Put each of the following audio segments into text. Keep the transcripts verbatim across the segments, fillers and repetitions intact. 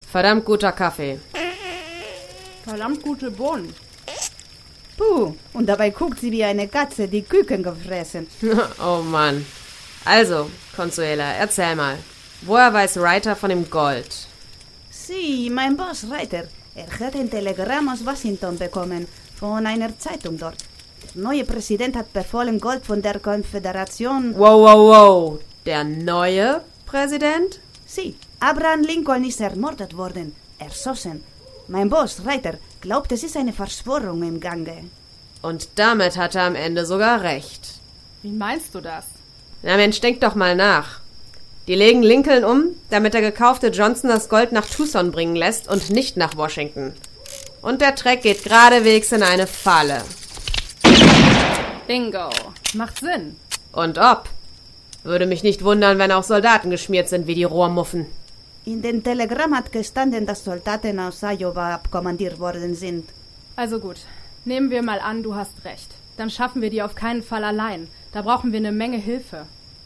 Verdammt guter Kaffee. Verdammt gute Bohnen. Puh, und dabei guckt sie wie eine Katze, die Küken gefressen. Oh Mann. Also, Consuela, erzähl mal. Woher weiß Reiter von dem Gold? Sie, mein Boss Reiter. Er hat ein Telegramm aus Washington bekommen, von einer Zeitung dort. Der neue Präsident hat befohlen, Gold von der Konföderation... Wow, wow, wow. Der neue Präsident? Sie, Abraham Lincoln ist ermordet worden, erschossen. Mein Boss Reiter glaubt, es ist eine Verschwörung im Gange. Und damit hat er am Ende sogar recht. Wie meinst du das? Na Mensch, denk doch mal nach. Die legen Lincoln um, damit der gekaufte Johnson das Gold nach Tucson bringen lässt und nicht nach Washington. Und der Treck geht geradewegs in eine Falle. Bingo. Macht Sinn. Und ob? Würde mich nicht wundern, wenn auch Soldaten geschmiert sind wie die Rohrmuffen. In dem Telegramm hat gestanden, dass Soldaten aus Iowa abkommandiert worden sind. Also gut. Nehmen wir mal an, du hast recht. Dann schaffen wir die auf keinen Fall allein. Da brauchen wir eine Menge Hilfe.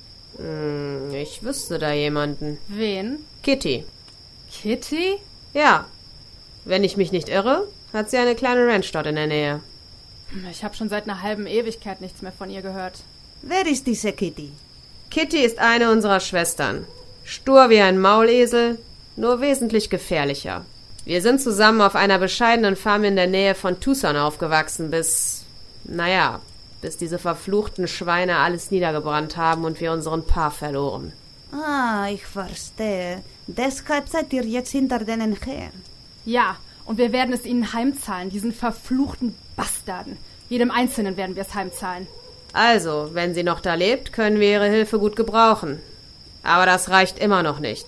Hm, ich wüsste da jemanden. Wen? Kitty. Kitty? Ja. Wenn ich mich nicht irre, hat sie eine kleine Ranch dort in der Nähe. Ich habe schon seit einer halben Ewigkeit nichts mehr von ihr gehört. Wer ist diese Kitty? Kitty ist eine unserer Schwestern. Stur wie ein Maulesel, nur wesentlich gefährlicher. Wir sind zusammen auf einer bescheidenen Farm in der Nähe von Tucson aufgewachsen, bis, naja, bis diese verfluchten Schweine alles niedergebrannt haben und wir unseren Paar verloren. Ah, ich verstehe. Deshalb seid ihr jetzt hinter denen her. Ja, und wir werden es ihnen heimzahlen, diesen verfluchten Bastarden. Jedem Einzelnen werden wir es heimzahlen. Also, wenn sie noch da lebt, können wir ihre Hilfe gut gebrauchen. Aber das reicht immer noch nicht.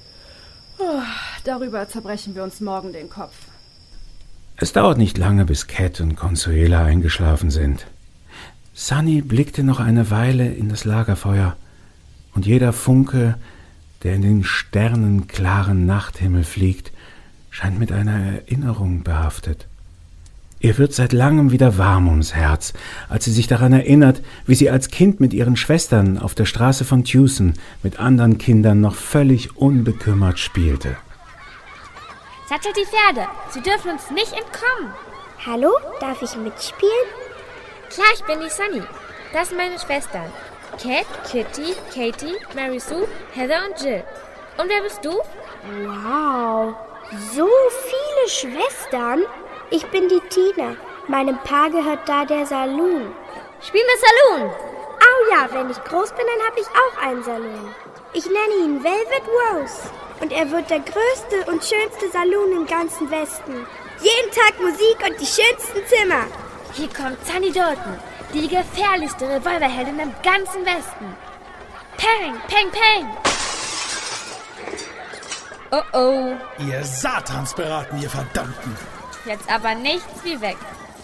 Oh, darüber zerbrechen wir uns morgen den Kopf. Es dauert nicht lange, bis Cat und Consuela eingeschlafen sind. Sunny blickte noch eine Weile in das Lagerfeuer, und jeder Funke, der in den sternenklaren Nachthimmel fliegt, scheint mit einer Erinnerung behaftet. Ihr wird seit langem wieder warm ums Herz, als sie sich daran erinnert, wie sie als Kind mit ihren Schwestern auf der Straße von Tucson mit anderen Kindern noch völlig unbekümmert spielte. Sattelt die Pferde, sie dürfen uns nicht entkommen. Hallo, darf ich mitspielen? Klar, ich bin die Sunny. Das sind meine Schwestern. Cat, Kitty, Katie, Mary Sue, Heather und Jill. Und wer bist du? Wow, so viele Schwestern. Ich bin die Tina. Meinem Paar gehört da der Saloon. Spielen wir Saloon? Oh ja, wenn ich groß bin, dann habe ich auch einen Saloon. Ich nenne ihn Velvet Rose. Und er wird der größte und schönste Saloon im ganzen Westen. Jeden Tag Musik und die schönsten Zimmer. Hier kommt Sunny Dalton, die gefährlichste Revolverheldin im ganzen Westen. Peng, peng, peng. Oh oh. Ihr Satansberaten, ihr Verdammten. Jetzt aber nichts wie weg.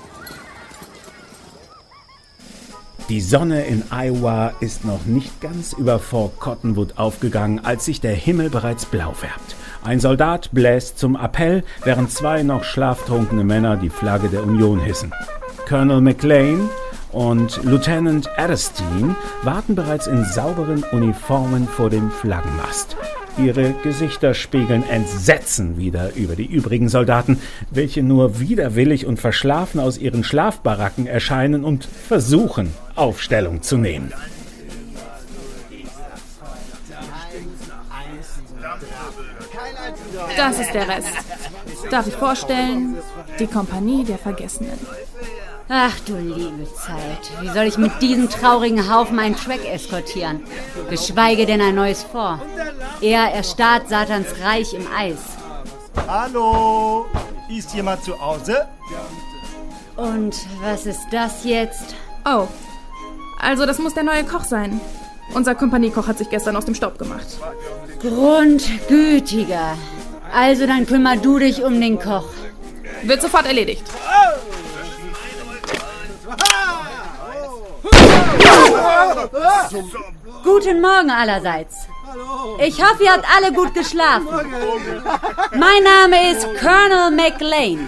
Die Sonne in Iowa ist noch nicht ganz über Fort Cottonwood aufgegangen, als sich der Himmel bereits blau färbt. Ein Soldat bläst zum Appell, während zwei noch schlaftrunkene Männer die Flagge der Union hissen. Colonel McLean und Lieutenant Adderstein warten bereits in sauberen Uniformen vor dem Flaggenmast. Ihre Gesichter spiegeln Entsetzen wider über die übrigen Soldaten, welche nur widerwillig und verschlafen aus ihren Schlafbaracken erscheinen und versuchen, Aufstellung zu nehmen. Das ist der Rest. Darf ich vorstellen? Die Kompanie der Vergessenen. Ach du liebe Zeit, wie soll ich mit diesem traurigen Haufen einen Track eskortieren? Geschweige denn ein neues Fort. Er erstarrt Satans Reich im Eis. Hallo, ist jemand zu Hause? Und was ist das jetzt? Oh, also das muss der neue Koch sein. Unser Kompaniekoch hat sich gestern aus dem Staub gemacht. Grundgütiger. Also dann kümmer du dich um den Koch. Wird sofort erledigt. Guten Morgen allerseits. Ich hoffe, ihr habt alle gut geschlafen. Mein Name ist Colonel McLean.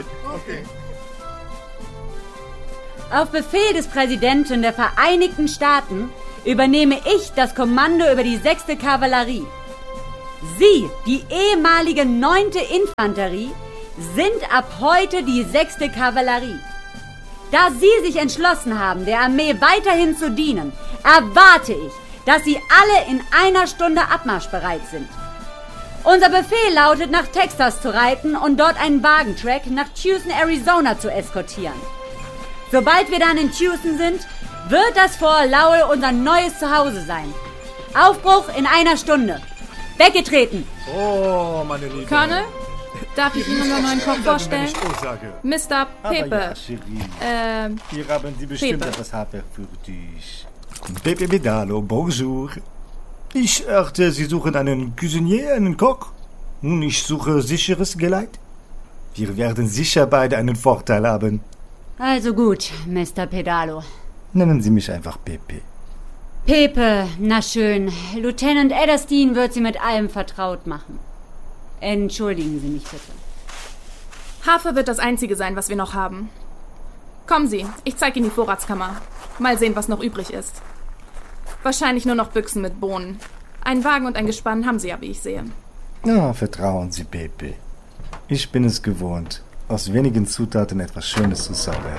Auf Befehl des Präsidenten der Vereinigten Staaten übernehme ich das Kommando über die sechste Kavallerie. Sie, die ehemalige neunte Infanterie, sind ab heute die sechste Kavallerie. Da Sie sich entschlossen haben, der Armee weiterhin zu dienen, erwarte ich, dass Sie alle in einer Stunde abmarschbereit sind. Unser Befehl lautet, nach Texas zu reiten und dort einen Wagentrack nach Tucson, Arizona zu eskortieren. Sobald wir dann in Tucson sind, wird das Fort Lowell unser neues Zuhause sein. Aufbruch in einer Stunde. Weggetreten! Oh, meine Liebe. Colonel, darf ich Ihnen unseren neuen Koch vorstellen? Mister Aber Pepe. ja, Cherie. Ähm, Hier haben Sie bestimmt Pepe. etwas Hafer für dich. Pepe Pedalo, bonjour. Ich dachte, Sie suchen einen Cuisinier, einen Koch. Nun, ich suche sicheres Geleit. Wir werden sicher beide einen Vorteil haben. Also gut, Mister Pedalo. Nennen Sie mich einfach Pepe. Pepe, na schön. Lieutenant Ederstein wird Sie mit allem vertraut machen. Entschuldigen Sie mich bitte. Hafer wird das Einzige sein, was wir noch haben. Kommen Sie, ich zeige Ihnen die Vorratskammer. Mal sehen, was noch übrig ist. Wahrscheinlich nur noch Büchsen mit Bohnen. Einen Wagen und ein Gespann haben Sie ja, wie ich sehe. Ja, vertrauen Sie, Pepe. Ich bin es gewohnt, aus wenigen Zutaten etwas Schönes zu zaubern.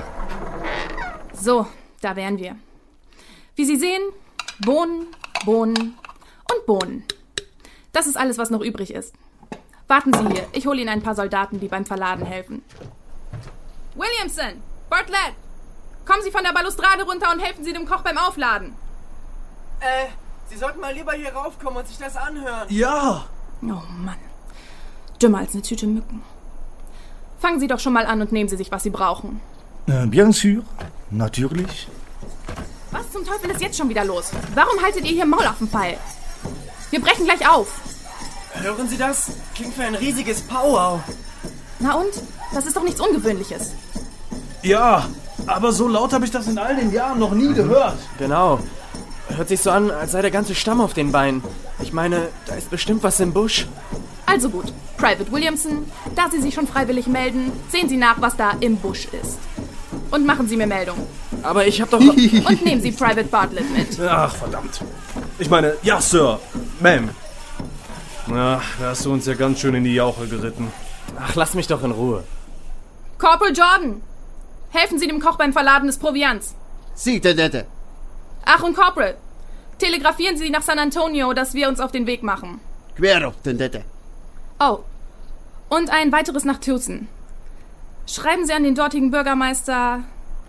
So, da wären wir. Wie Sie sehen, Bohnen, Bohnen und Bohnen. Das ist alles, was noch übrig ist. Warten Sie hier, ich hole Ihnen ein paar Soldaten, die beim Verladen helfen. Williamson, Bartlett, kommen Sie von der Balustrade runter und helfen Sie dem Koch beim Aufladen. Äh, Sie sollten mal lieber hier raufkommen und sich das anhören. Ja! Oh Mann, dümmer als eine Tüte Mücken. Fangen Sie doch schon mal an und nehmen Sie sich, was Sie brauchen. Äh, bien sûr, natürlich. Was zum Teufel ist jetzt schon wieder los? Warum haltet ihr hier Maulaffenfall? Wir brechen gleich auf. Hören Sie das? Klingt für ein riesiges Powwow. Na und? Das ist doch nichts Ungewöhnliches. Ja, aber so laut habe ich das in all den Jahren noch nie gehört. Genau. Hört sich so an, als sei der ganze Stamm auf den Beinen. Ich meine, da ist bestimmt was im Busch. Also gut, Private Williamson, da Sie sich schon freiwillig melden, sehen Sie nach, was da im Busch ist. Und machen Sie mir Meldung. Aber ich hab doch... Und nehmen Sie Private Bartlett mit. Ach, verdammt. Ich meine, ja, Sir. Ma'am. Na, da hast du uns ja ganz schön in die Jauche geritten. Ach, lass mich doch in Ruhe. Corporal Jordan, helfen Sie dem Koch beim Verladen des Proviants. Sie, Tendente. Ach, und Corporal, telegrafieren Sie nach San Antonio, dass wir uns auf den Weg machen. Quiero, Tendente. Oh, und ein weiteres nach Tucson. Schreiben Sie an den dortigen Bürgermeister,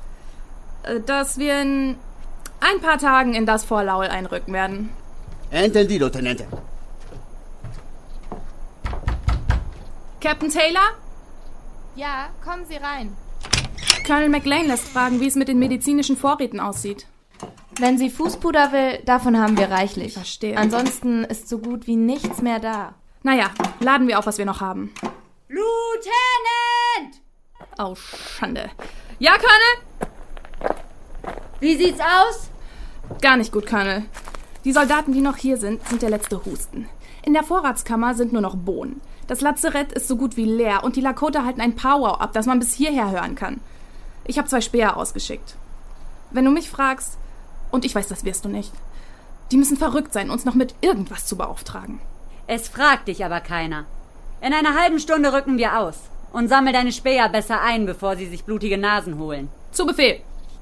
dass wir in ein paar Tagen in das Fort Lowell einrücken werden. Entendido, Teniente. Captain Taylor? Ja, kommen Sie rein. Colonel McLean lässt fragen, wie es mit den medizinischen Vorräten aussieht. Wenn sie Fußpuder will, davon haben wir reichlich. Verstehe. Ansonsten ist so gut wie nichts mehr da. Naja, laden wir auf, was wir noch haben. Lieutenant! Oh, Schande. Ja, Colonel? Wie sieht's aus? Gar nicht gut, Colonel. Die Soldaten, die noch hier sind, sind der letzte Husten. In der Vorratskammer sind nur noch Bohnen. Das Lazarett ist so gut wie leer und die Lakota halten ein Powwow ab, das man bis hierher hören kann. Ich habe zwei Späher ausgeschickt. Wenn du mich fragst, und ich weiß, das wirst du nicht, die müssen verrückt sein, uns noch mit irgendwas zu beauftragen. Es fragt dich aber keiner. In einer halben Stunde rücken wir aus. Und sammel deine Späher besser ein, bevor sie sich blutige Nasen holen. Zu Befehl.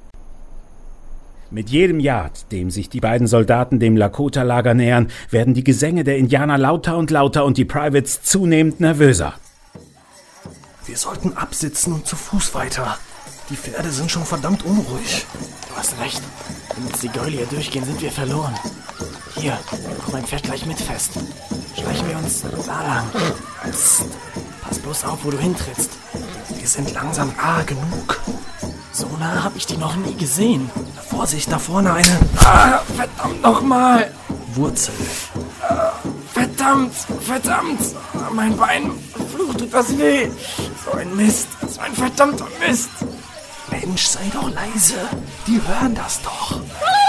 Mit jedem Yard, dem sich die beiden Soldaten dem Lakota-Lager nähern, werden die Gesänge der Indianer lauter und lauter und die Privates zunehmend nervöser. Wir sollten absitzen und zu Fuß weiter. Die Pferde sind schon verdammt unruhig. Du hast recht. Wenn jetzt die Gäule hier durchgehen, sind wir verloren. Hier, mach mein Pferd gleich mit fest. Schleichen wir uns da lang. Psst. Pass bloß auf, wo du hintrittst. Wir sind langsam nah genug. So nah habe ich die noch nie gesehen. Vorsicht, da vorne eine... Ah, verdammt nochmal. Wurzel. Ah, verdammt, verdammt. Mein Bein, flucht, tut das weh. So ein Mist, so ein verdammter Mist. Mensch, sei doch leise. Die hören das doch.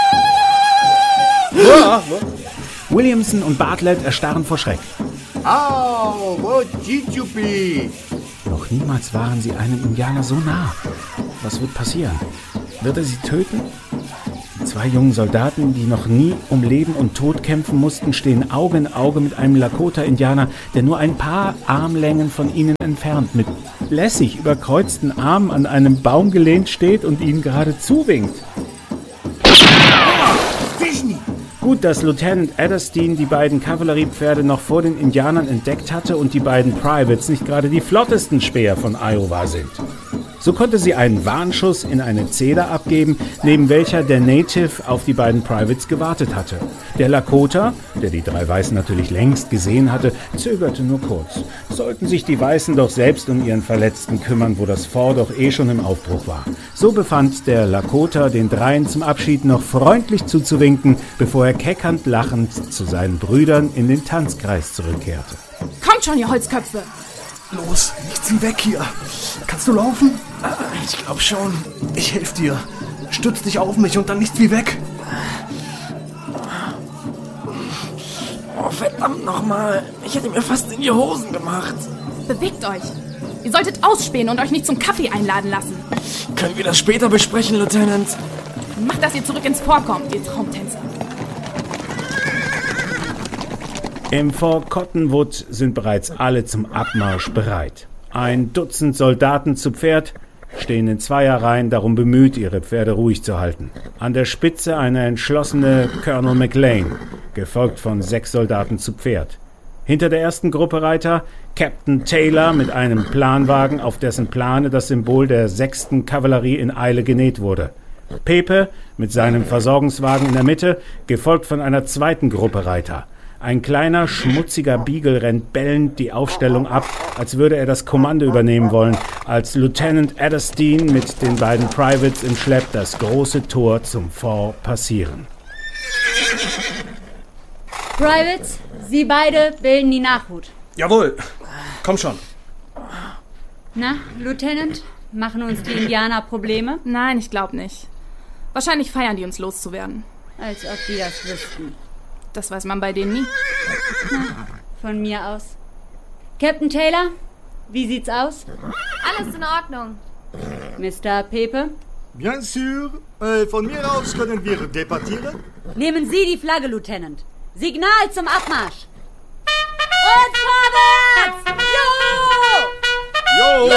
Williamson und Bartlett erstarren vor Schreck. Au, wo Chichupi? Noch niemals waren sie einem Indianer so nah. Was wird passieren? Wird er sie töten? Zwei jungen Soldaten, die noch nie um Leben und Tod kämpfen mussten, stehen Auge in Auge mit einem Lakota-Indianer, der nur ein paar Armlängen von ihnen entfernt mit lässig überkreuzten Armen an einem Baum gelehnt steht und ihnen gerade zuwinkt. Gut, dass Lieutenant Adderstein die beiden Kavalleriepferde noch vor den Indianern entdeckt hatte und die beiden Privates nicht gerade die flottesten Späher von Iowa sind. So konnte sie einen Warnschuss in eine Zeder abgeben, neben welcher der Native auf die beiden Privates gewartet hatte. Der Lakota, der die drei Weißen natürlich längst gesehen hatte, zögerte nur kurz. Sollten sich die Weißen doch selbst um ihren Verletzten kümmern, wo das Fort doch eh schon im Aufbruch war. So befand der Lakota den dreien zum Abschied noch freundlich zuzuwinken, bevor er keckernd lachend zu seinen Brüdern in den Tanzkreis zurückkehrte. Kommt schon, ihr Holzköpfe! Los, ich zieh weg hier. Kannst du laufen? Ich glaub schon. Ich helf dir. Stütz dich auf mich und dann nicht wie weg. Oh, verdammt nochmal. Ich hätte mir fast in die Hosen gemacht. Bewegt euch. Ihr solltet ausspähen und euch nicht zum Kaffee einladen lassen. Können wir das später besprechen, Lieutenant? Macht, dass ihr zurück ins Fort kommt, ihr Traumtänzer. Im Fort Cottonwood sind bereits alle zum Abmarsch bereit. Ein Dutzend Soldaten zu Pferd stehen in Zweierreihen darum bemüht, ihre Pferde ruhig zu halten. An der Spitze eine entschlossene Colonel McLean, gefolgt von sechs Soldaten zu Pferd. Hinter der ersten Gruppe Reiter Captain Taylor mit einem Planwagen, auf dessen Plane das Symbol der sechsten Kavallerie in Eile genäht wurde. Pepe mit seinem Versorgungswagen in der Mitte, gefolgt von einer zweiten Gruppe Reiter. Ein kleiner, schmutziger Beagle rennt bellend die Aufstellung ab, als würde er das Kommando übernehmen wollen, als Lieutenant Adderstein mit den beiden Privates im Schlepp das große Tor zum Fort passieren. Privates, Sie beide bilden die Nachhut. Jawohl. Komm schon. Na, Lieutenant, machen uns die Indianer Probleme? Nein, ich glaube nicht. Wahrscheinlich feiern die uns loszuwerden. Als ob die das wüssten. Das weiß man bei denen nie. Na, von mir aus. Captain Taylor, wie sieht's aus? Alles in Ordnung. Mister Pepe? Bien sûr. Äh, von mir aus können wir debattieren. Nehmen Sie die Flagge, Lieutenant. Signal zum Abmarsch. Und vorwärts! Jo! Jo!